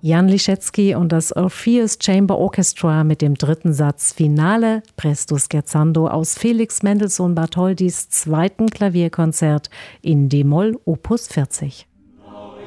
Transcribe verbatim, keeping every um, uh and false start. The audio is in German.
Jan Liszewski und das Orpheus Chamber Orchestra mit dem dritten Satz Finale Presto Scherzando aus Felix Mendelssohn Bartholdys zweiten Klavierkonzert in D-Moll Opus vierzig.